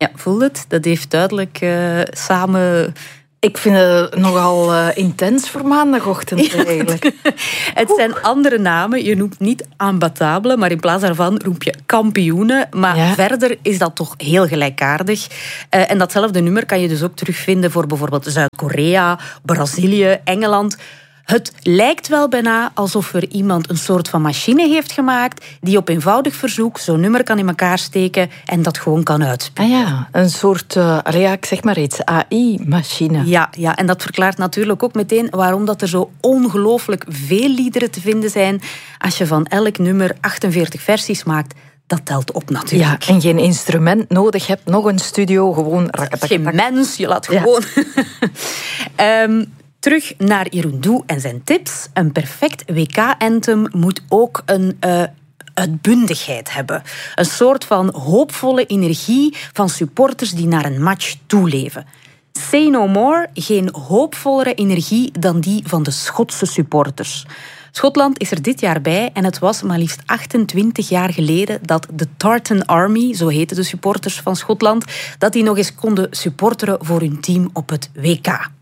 Ja, voel het. Dat heeft duidelijk samen... Ik vind het nogal intens voor maandagochtend eigenlijk. Het zijn andere namen. Je noemt niet imbattable, maar in plaats daarvan roep je kampioenen. Maar verder is dat toch heel gelijkaardig. En datzelfde nummer kan je dus ook terugvinden voor bijvoorbeeld Zuid-Korea, Brazilië, Engeland. Het lijkt wel bijna alsof er iemand een soort van machine heeft gemaakt die op eenvoudig verzoek zo'n nummer kan in elkaar steken en dat gewoon kan uitspelen. Ah ja, een soort, ik zeg maar iets, AI-machine. Ja, en dat verklaart natuurlijk ook meteen waarom dat er zo ongelooflijk veel liederen te vinden zijn. Als je van elk nummer 48 versies maakt, dat telt op natuurlijk. Ja, en geen instrument nodig hebt, nog een studio, gewoon... Geen mens, je laat gewoon... Terug naar Irundu en zijn tips. Een perfect WK-anthem moet ook een uitbundigheid hebben. Een soort van hoopvolle energie van supporters die naar een match toeleven. Say no more, geen hoopvollere energie dan die van de Schotse supporters. Schotland is er dit jaar bij en het was maar liefst 28 jaar geleden dat de Tartan Army, zo heten de supporters van Schotland, dat die nog eens konden supporteren voor hun team op het WK.